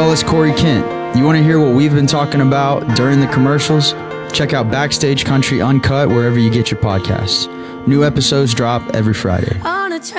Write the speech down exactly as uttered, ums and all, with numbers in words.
Y'all, it's Corey Kent. You want to hear what we've been talking about during the commercials? Check out Backstage Country Uncut wherever you get your podcasts. New episodes drop every Friday.